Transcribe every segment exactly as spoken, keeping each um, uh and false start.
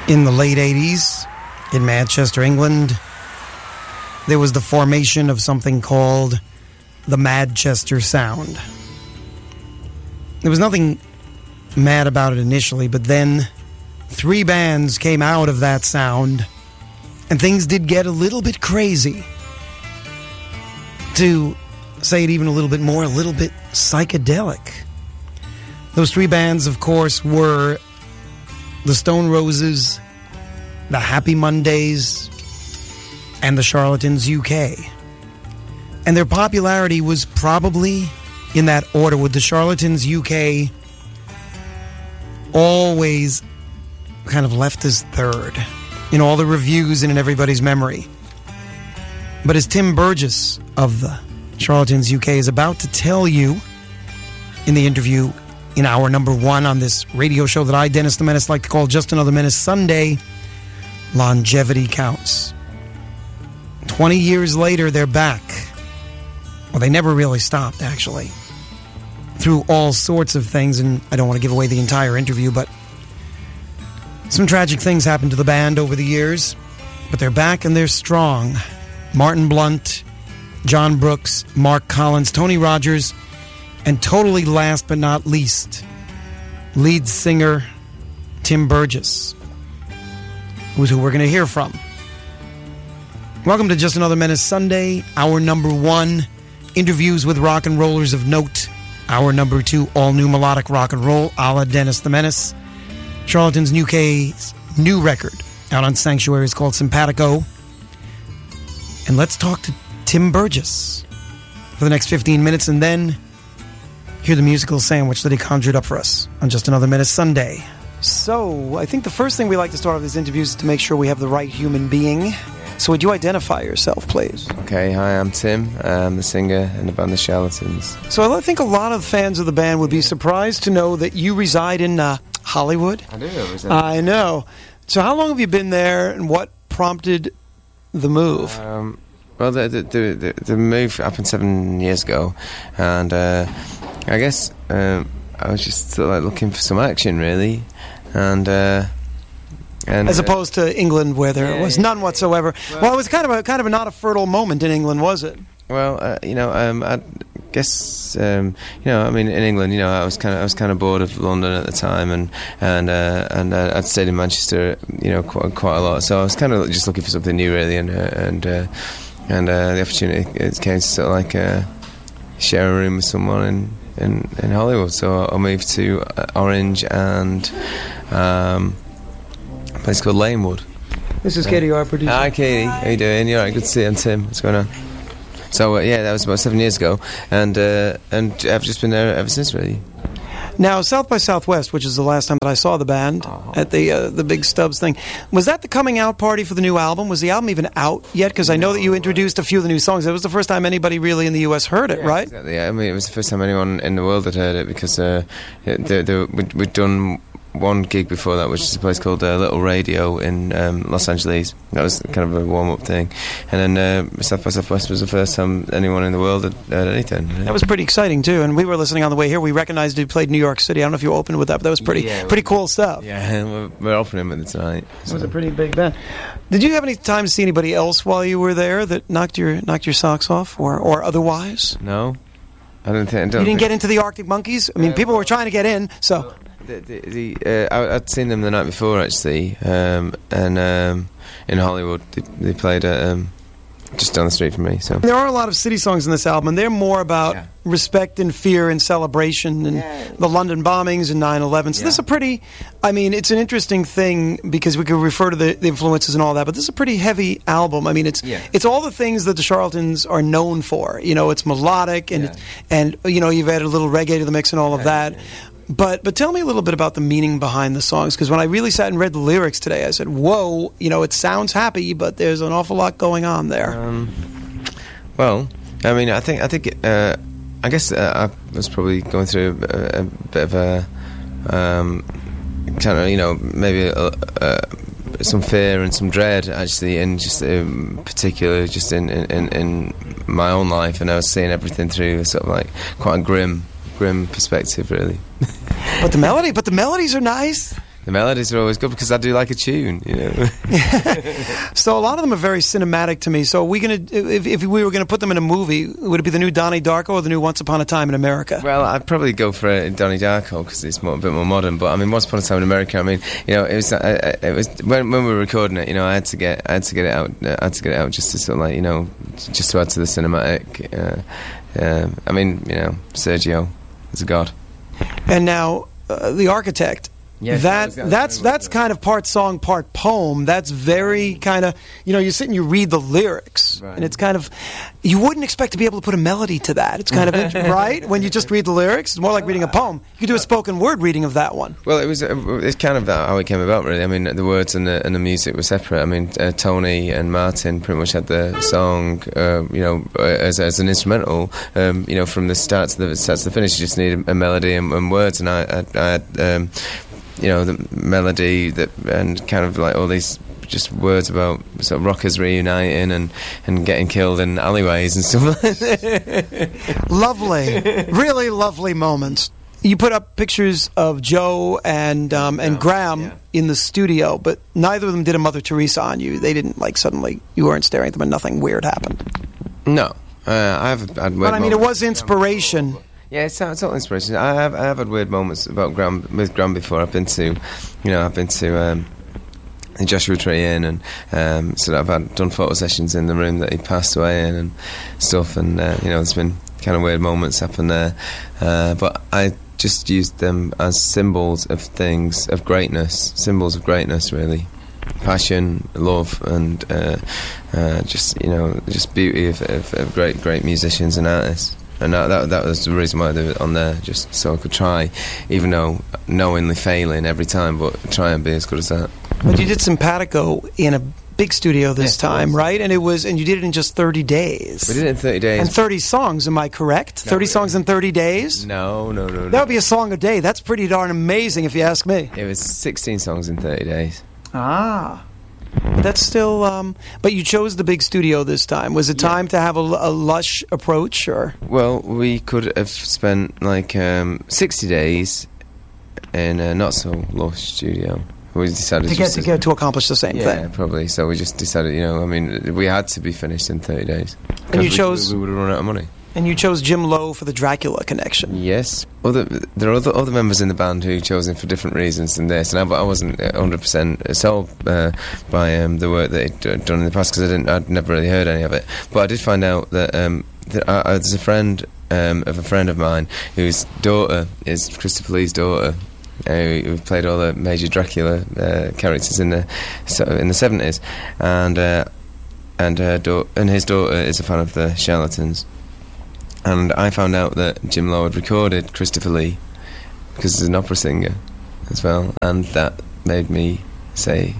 In the late eighties, in Manchester, England, there was the formation of something called the Manchester Sound. There was nothing mad about it initially, but then three bands came out of that sound, and things did get a little bit crazy. To say it even a little bit more, a little bit psychedelic. Those three bands, of course, were the Stone Roses, the Happy Mondays, and the Charlatans U K. And their popularity was probably in that order, with the Charlatans U K always kind of left as third in all the reviews and in everybody's memory. But as Tim Burgess of the Charlatans U K is about to tell you in the interview in hour number one on this radio show that I, Dennis the Menace, like to call Just Another Menace Sunday, longevity counts. Twenty years later, they're back. Well, they never really stopped, actually. Through all sorts of things, and I don't want to give away the entire interview, but some tragic things happened to the band over the years. But they're back and they're strong. Martin Blunt, John Brooks, Mark Collins, Tony Rogers, and totally last but not least, lead singer Tim Burgess, who's who we're going to hear from. Welcome to Just Another Menace Sunday, hour number one, interviews with rock and rollers of note. Hour number two, all new melodic rock and roll, a la Dennis the Menace. Charlatans U K's new record out on Sanctuary is called Simpatico. And let's talk to Tim Burgess for the next fifteen minutes, and then hear the musical sandwich that he conjured up for us on Just Another Menace Sunday. So, I think the first thing we like to start off these interviews is to make sure we have the right human being. So would you identify yourself, please? Okay, hi, I'm Tim. I'm the singer in the band The Charlatans. So I think a lot of fans of the band would be surprised to know that you reside in uh, Hollywood. I do. Reside. I know. So how long have you been there, and what prompted the move? Um, well, the, the, the, the move happened seven years ago, and uh, I guess um, I was just sort of like looking for some action, really, and... Uh, And, As opposed to England, where there yeah, was yeah, none whatsoever. Well, well, it was kind of a kind of a not a fertile moment in England, was it? Well, uh, you know, um, I guess um, you know, I mean, in England, you know, I was kind of I was kind of bored of London at the time, and and uh, and uh, I'd stayed in Manchester, you know, quite quite a lot. So I was kind of just looking for something new, really, and uh, and uh, and uh, the opportunity it came to sort of like uh, share a room with someone in in, in Hollywood. So I moved to Orange and. Um, A place called Lanewood. This is Katie, our producer. Hi, Katie. How you doing? You all right? Good to see you. I'm Tim. What's going on? So, uh, yeah, that was about seven years ago, and uh, and I've just been there ever since, really. Now, South by Southwest, which is the last time that I saw the band oh. at the uh, the Big Stubbs thing, was that the coming out party for the new album? Was the album even out yet? Because I know that you introduced a few of the new songs. It was the first time anybody really in the U S heard it, yeah, right? Exactly. Yeah. I mean, it was the first time anyone in the world had heard it, because uh, they, they, we'd, we'd done one gig before that, which is a place called uh, Little Radio in um, Los Angeles. That was kind of a warm-up thing. And then uh, South by Southwest was the first time anyone in the world had heard anything. Yeah. That was pretty exciting, too. And we were listening on the way here. We recognized you played New York City. I don't know if you opened with that, but that was pretty yeah, pretty cool stuff. Yeah, we're, we're opening with it tonight. So. It was a pretty big band. Did you have any time to see anybody else while you were there that knocked your knocked your socks off, or, or otherwise? No. I don't think... I don't you didn't think get into the Arctic Monkeys? I mean, uh, people were trying to get in, so... The, the, the, uh, I, I'd seen them the night before, actually, um, and um, in Hollywood. They, they played at, um, just down the street from me. So there are a lot of city songs in this album, and they're more about yeah. respect and fear and celebration and yeah. the London bombings and nine eleven. So yeah. this is a pretty, I mean, it's an interesting thing, because we could refer to the, the influences and all that, but this is a pretty heavy album. I mean, it's yeah. it's all the things that the Charlatans are known for. You know, it's melodic, and, yeah. it, and you know, you've added a little reggae to the mix and all of that. Yeah. But but tell me a little bit about the meaning behind the songs, because when I really sat and read the lyrics today, I said, whoa, you know, it sounds happy, but there's an awful lot going on there. Um, well, I mean, I think, I think, uh, I guess uh, I was probably going through a, a bit of a, um, kind of, you know, maybe a, a, some fear and some dread, actually, and just um, particularly just in, in, in my own life, and I was seeing everything through sort of like quite a grim, grim perspective, really. But the melody, but the melodies are nice. The melodies are always good because I do like a tune, you know. So a lot of them are very cinematic to me. So are we gonna, if, if we were going to put them in a movie, would it be the new Donnie Darko or the new Once Upon a Time in America? Well, I'd probably go for uh, Donnie Darko because it's more, a bit more modern. But I mean, Once Upon a Time in America. I mean, you know, it was uh, it was when, when we were recording it. You know, I had to get I had to get it out. Uh, I had to get it out just to sort of like, you know, just to add to the cinematic. Uh, uh, I mean, you know, Sergio is a god. And now uh, The Architect. Yes, that that was, that's that that's kind of part song, part poem. That's very kind of, you know, you sit and you read the lyrics, right. and it's kind of, you wouldn't expect to be able to put a melody to that. It's kind of int- right when you just read the lyrics. It's more like reading a poem. You could do a spoken word reading of that one. Well, it was uh, it's kind of that how it came about, really. I mean, the words and the and the music were separate. I mean, uh, Tony and Martin pretty much had the song, uh, you know, uh, as as an instrumental, um, you know, from the start to the start to the finish. You just need a, a melody and, and words, and I, I, I had. Um, you know, the melody that and kind of like all these just words about sort of rockers reuniting and, and getting killed in alleyways and stuff like that. Lovely, really lovely moments. You put up pictures of Joe and um, and No, Graham yeah. in the studio, but neither of them did a Mother Teresa on you. They didn't, like, suddenly, you weren't staring at them and nothing weird happened. No, uh, I have had But I mean, it was inspiration. Yeah, it's, it's all inspiration. I have I have had weird moments about Graham with Graham before. I've been to, you know, I've been to um, the Joshua Tree Inn, and um, so I've had done photo sessions in the room that he passed away in and stuff. And uh, you know, there's been kind of weird moments happen there, uh, but I just used them as symbols of things of greatness, symbols of greatness, really. Passion, love, and uh, uh, just you know, just beauty of, of, of great great musicians and artists. And that, that that was the reason why they were on there, just so I could try, even though knowingly failing every time, but try and be as good as that. But you did Simpatico in a big studio this Yes, it time, was. right? And it was, and you did it in just thirty days. We did it in thirty days. And thirty songs, am I correct? No, thirty we- songs in thirty days? No, no, no, no. That would be a song a day. That's pretty darn amazing, if you ask me. It was sixteen songs in thirty days. Ah. That's still, um, but you chose the big studio this time. Was it Yeah. time to have a, a lush approach, or? Well, we could have spent like um, sixty days in a not so lush studio. We decided To get, just to get to accomplish the same yeah, thing. probably. So we just decided, you know, I mean, we had to be finished in thirty days. And you 'Cause we- chose- we would have run out of money. And you chose Jim Lowe for the Dracula connection. Yes. Other, there are other, other members in the band who chose him for different reasons than this, and I, I wasn't one hundred percent sold uh, by um, the work that he'd uh, done in the past because I didn't, I'd never really heard any of it. But I did find out that, um, that I, I, there's a friend um, of a friend of mine whose daughter is Christopher Lee's daughter. Uh, who played all the major Dracula uh, characters in the so, in the seventies, and uh, and her da- and his daughter is a fan of the Charlatans. And I found out that Jim Lowe had recorded Christopher Lee because he's an opera singer as well, and that made me say,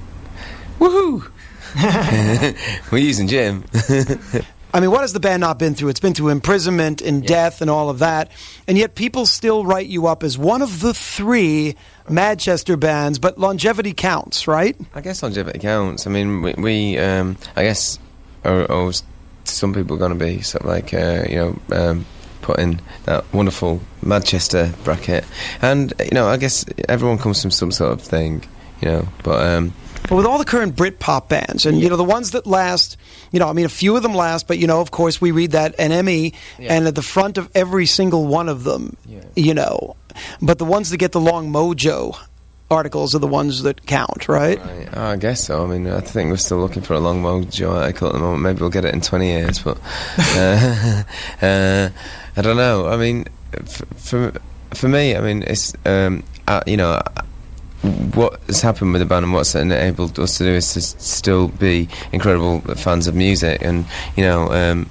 "Woohoo! We're using Jim." I mean, what has the band not been through? It's been through imprisonment and Yeah. death and all of that, and yet people still write you up as one of the three Manchester bands, but longevity counts, right? I guess longevity counts. I mean, we, we um, I guess, are, are some people going to be sort of like, uh, you know, um, put in that wonderful Manchester bracket, and you know, I guess everyone comes from some sort of thing, you know, but. Um, But with all the current Britpop bands, and you know the ones that last, you know, I mean, a few of them last, but you know, of course, we read that N M E, Yeah. and at the front of every single one of them, Yeah. you know, but the ones that get the long mojo articles are the ones that count, right? Right. Oh, I guess so. I mean, I think we're still looking for a long mojo article at the moment. Maybe we'll get it in twenty years, but uh, uh, I don't know. I mean, f- for for me, I mean, it's um, uh, you know. What has happened with the band and what's enabled us to do is to s- still be incredible fans of music, and you know, um,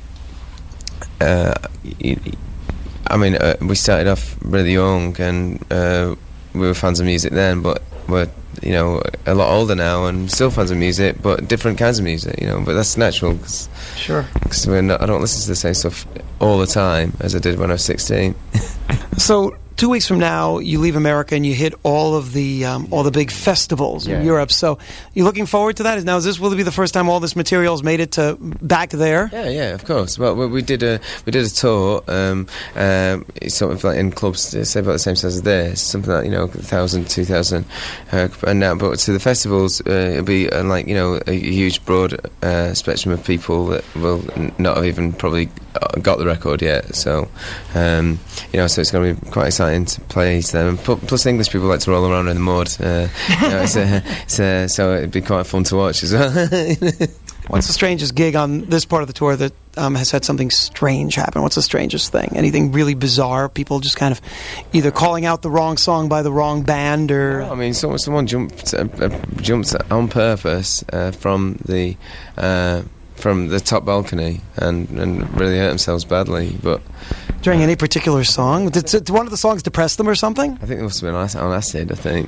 uh, y- y- I mean, uh, we started off really young, and uh, we were fans of music then, but we're you know a lot older now and still fans of music, but different kinds of music, you know. But that's natural because Sure. we're not, I don't listen to the same stuff all the time as I did when I was sixteen. So two weeks from now, you leave America and you hit all of the um, all the big festivals Yeah. in Europe. So, you looking forward to that? Now, is this will it be the first time all this material's made it to back there? Yeah, yeah, of course. Well, we, we did a we did a tour, um, um, sort of like in clubs, uh, say about the same size as this, something like you know, a thousand, two thousand, uh, and now, but to the festivals, uh, it'll be uh, like you know, a huge broad uh, spectrum of people that will n- not have even probably got the record yet. So, um, you know, so it's going to be quite exciting to play to them. And pu- plus, English people like to roll around in the mud, uh, you know, it's, uh, it's, uh, so it'd be quite fun to watch as well. What's the strangest gig on this part of the tour that um, has had something strange happen? What's the strangest thing? Anything really bizarre? People just kind of either calling out the wrong song by the wrong band, or I mean, someone, someone jumped uh, uh, jumped on purpose uh, from the uh, from the top balcony and, and really hurt themselves badly. But during any particular song, did, did one of the songs depress them or something? I think it must have been on acid. I think.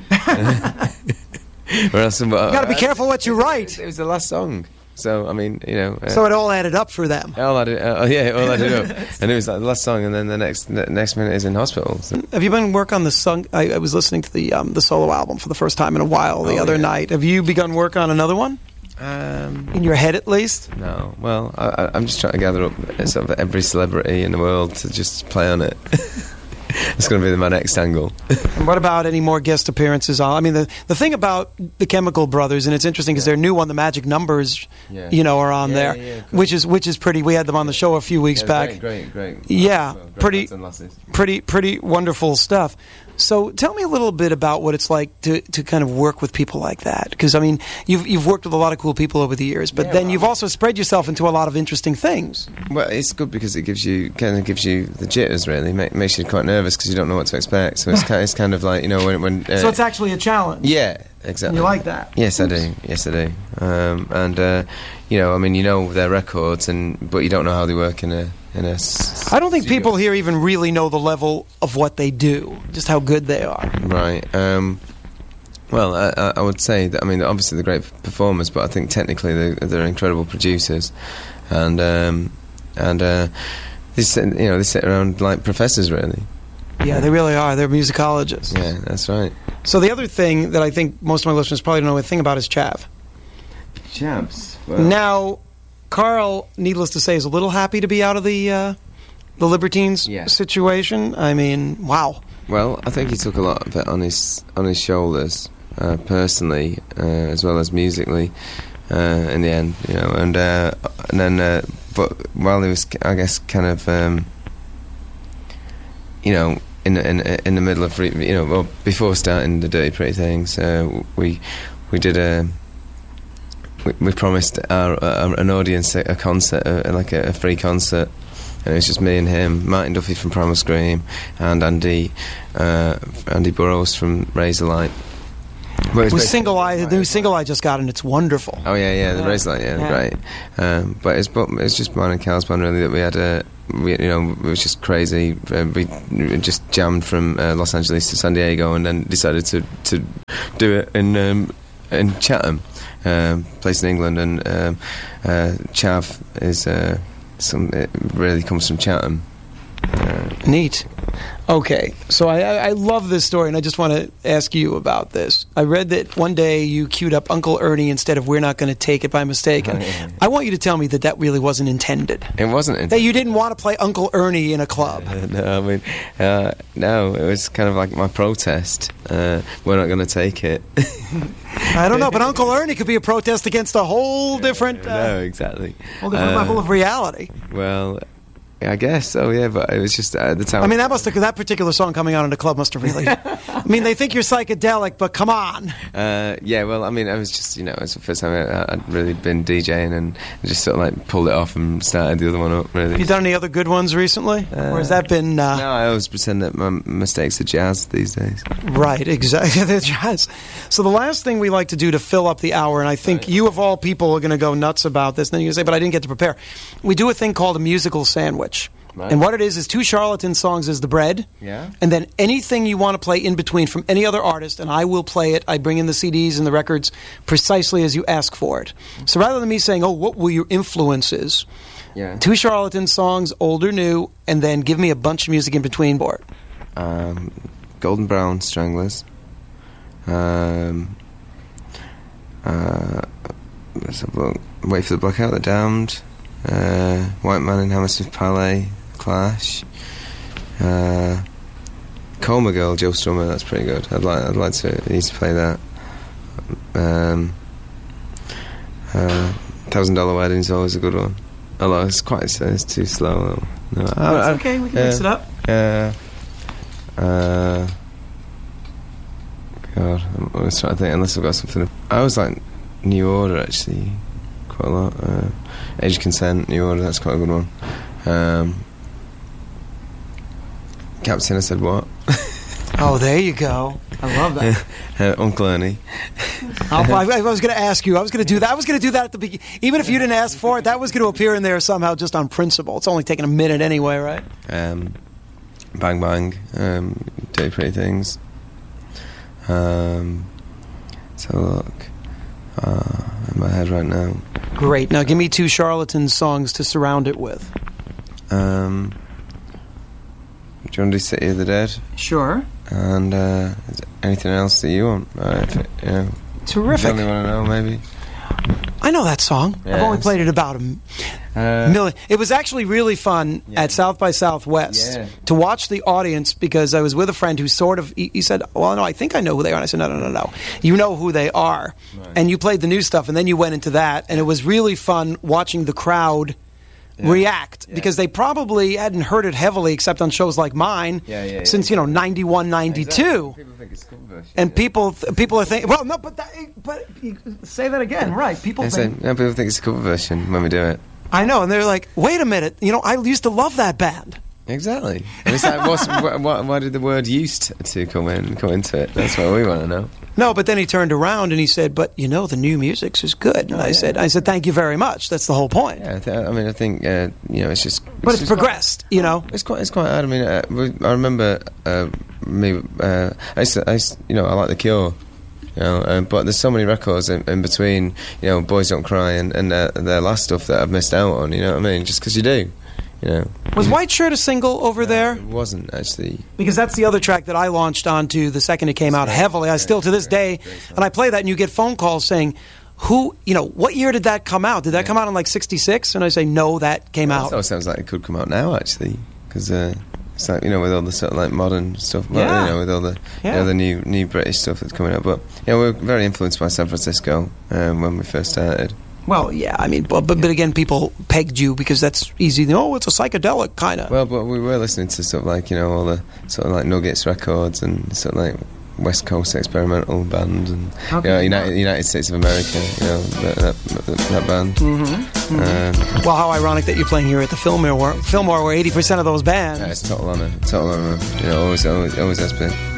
Or else, You got to be careful what you write. It was the last song. So I mean, you know. Uh, So it all added up for them. it all added, uh, yeah, it all added up, and it was like the last song, and then the next the next minute is in hospital. So. Have you been work on the song? I, I was listening to the um, the solo album for the first time in a while the Oh, other yeah. night. Have you begun work on another one? Um, In your head, at least? no, well, I, I- I'm just trying to gather up sort of every celebrity in the world to just play on it. It's going to be my next angle. And what about any more guest appearances? On, I mean, the the thing about the Chemical Brothers, and it's interesting because they're new one, the Magic Numbers, Yeah. you know, are on Yeah, there, yeah, of course. which is which is pretty. We had them on the show a few weeks Yeah, back. Great, great, great. Yeah, Well, great pretty- lads and lasses. Pretty pretty wonderful stuff. So tell me a little bit about what it's like to, to kind of work with people like that. Because, I mean, you've, you've worked with a lot of cool people over the years, but Yeah, then well, you've also spread yourself into a lot of interesting things. Well, it's good because it gives you kind of gives you the jitters. Really, Ma- makes you quite nervous because you don't know what to expect. So it's kind, it's kind of like you know when when. Uh, So it's actually a challenge. yeah, exactly. You like that? Yes, I do. Yes, I do. Um, and uh, you know, I mean, you know their records, and but you don't know how they work in a in a. s- I don't think studio. people here even really know the level of what they do, just how good they are. Right. Um, well, I, I- I would say that. I mean, obviously they're great performers, but I think technically they're, they're incredible producers, and um, and uh, they sit, you know they sit around like professors, really. Yeah, they really are. They're musicologists. Yeah, that's right. So the other thing that I think most of my listeners probably don't know a thing about is Chav. Chaps. Now, Carl, needless to say, is a little happy to be out of the uh, the Libertines Yeah. situation. I mean, wow. Well, I think he took a lot of it on his on his shoulders, uh, personally, uh, as well as musically. Uh, in the end, you know, and uh, and then, uh, but while he was, I guess, kind of, um, you know, in in in the middle of, re- you know, well, before starting the Dirty Pretty Things, uh, we we did a. We, we promised our, our an audience a, a concert, uh, like a, a free concert, and it was just me and him, Martin Duffy from Primal Scream, and Andy uh, Andy Burrows from Razorlight. Well, it's With basically- Single Eye, the new Single Eye just got, and it's wonderful. Oh yeah, yeah, the Yeah. Razorlight, yeah, Yeah. great. Um, but it's but it's just mine and Cal's band really that we had a. We, you know, it was just crazy. Uh, we just jammed from uh, Los Angeles to San Diego, and then decided to, to do it in um, in Chatham, um, place in England. And um, uh, Chav is uh, some. It really comes from Chatham. Uh, Neat. Okay, so I, I I love this story, and I just want to ask you about this. I read that one day you queued up Uncle Ernie instead of "We're Not Going to Take It" by mistake, and Oh, yeah. I want you to tell me that that really wasn't intended. it wasn't. That you didn't want to play Uncle Ernie in a club. No, I mean, uh, no, it was kind of like my protest. Uh, we're not going to take it. I don't know, but Uncle Ernie could be a protest against a whole different, uh, no, exactly. whole different Uh, level of reality. Well, I guess so, yeah, but it was just at the time. I mean, that must have, that particular song coming on in the club must have really. I mean, they think you're psychedelic, but come on. Uh, yeah, well, I mean, I was just, you know, it was the first time I, I'd really been DJing and just sort of like pulled it off and started the other one up, really. Have you done any other good ones recently? Uh, or has that been. Uh, No, I always pretend that my mistakes are jazz these days. Right, exactly. They're jazz. So the last thing we like to do to fill up the hour, and I think you of all people are going to go nuts about this, and then you're going to say, but I didn't get to prepare. We do a thing called a musical sandwich. Right. And what it is is two Charlatan songs as the bread. Yeah. And then anything you want to play in between from any other artist, and I will play it. I bring in the C Ds and the records precisely as you ask for it. So rather than me saying, oh, what were your influences? Yeah. Two Charlatan songs, old or new, and then give me a bunch of music in between, Bort. um, Golden Brown Stranglers. Um, uh, let's have a look. Wait for the Blackout, The Damned. Uh, White Man in Hammersmith Palais, Clash. Uh, Coma Girl, Joe Strummer. That's pretty good. I'd like. I'd like to. He used to play that. Um, uh, Thousand Dollar Wedding's always a good one. Although it's quite. It's too slow. No, That's I, I, okay. We can uh, mix it up. Uh, uh, God, I'm always trying to think. Unless I've got something. I always like New Order actually, quite a lot. Uh, Age of Consent, New Order. That's quite a good one. Um, Captain, I said what? Oh, there you go. I love that. uh, Uncle Ernie. I, I was going to ask you. I was going to do that. I was going to do that at the beginning. Even if you didn't ask for it, that was going to appear in there somehow just on principle. It's only taking a minute anyway, right? Um, Bang Bang. Um, Dirty Pretty Things. Um, let's have a look. Uh, in my head right now. Great. Now give me two Charlatans songs to surround it with. Um, do you want to do City of the Dead? Sure. And uh, is there anything else that you want? Uh, if it, you know, Terrific. You only want to know, maybe. I know that song. Yes. I've only played it about a uh, million. It was actually really fun yeah. at South by Southwest yeah. to watch the audience, because I was with a friend who sort of, he, he said, well, no, I think I know who they are. And I said, no, no, no, no. You know who they are. Right. And you played the new stuff, and then you went into that, and it was really fun watching the crowd Yeah. react, yeah. because they probably hadn't heard it heavily except on shows like mine yeah, yeah, yeah, since, you know, ninety-one, ninety-two. Exactly. People think it's a cover version. And yeah. people th- people are thinking, well, no, but that, but say that again, right? People yeah, think... So, no, people think it's a cover version when we do it. I know, and they're like, wait a minute, you know, I used to love that band. Exactly. And it's like, what's, wh- wh- why did the word used to come in, come into it? That's what we want to know. No, but then he turned around and he said, but, you know, the new music's is good. And oh, I yeah. said, I said, thank you very much. That's the whole point. Yeah, I, th- I mean, I think, uh, you know, it's just... It's but it's just progressed, quite, you know. It's quite It's quite hard. I mean, uh, I remember uh, me... Uh, I, used to, I used, you know, I like The Cure, you know, uh, but there's so many records in, in between, you know, Boys Don't Cry and, and uh, their last stuff that I've missed out on, you know what I mean? Just because you do. You know. Was White Shirt a single over no, there? It wasn't, actually. Because that's the other track that I launched onto the second it came out heavily. I still, to this day, and I play that, and you get phone calls saying, who, you know, what year did that come out? Did that yeah. come out in like sixty-six? And I say, no, that came well, out. That sounds like it could come out now, actually. Because uh, it's like, you know, with all the sort of like modern stuff, yeah. you know, with all the, yeah. you know, the new new British stuff that's coming out. But, yeah, we were very influenced by San Francisco um, when we first started. Well, yeah, I mean, but, but, but again, people pegged you because that's easy. Oh, it's a psychedelic kind of. Well, but we were listening to stuff like, you know, all the sort of like Nuggets records and sort of like West Coast experimental band and you know, United, United States of America, you know, that, that, that band. Mm-hmm. Mm-hmm. Um, well, how ironic that you're playing here at the Fillmore, where, Fillmore, where eighty percent of those bands. Yeah, it's total honour, total honour. You know, always, always, always has been.